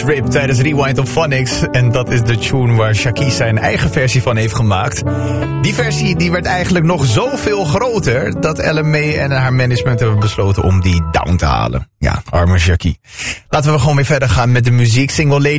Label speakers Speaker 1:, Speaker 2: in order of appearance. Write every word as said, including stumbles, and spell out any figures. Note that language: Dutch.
Speaker 1: Rip tijdens Rewind op Phonics. En dat is de tune waar Shaki zijn eigen versie van heeft gemaakt. Die versie die werd eigenlijk nog zoveel groter dat Ella Mai en haar management hebben besloten om die down te halen. Ja, arme Shaki. Laten we gewoon weer verder gaan met de muziek. Single Lady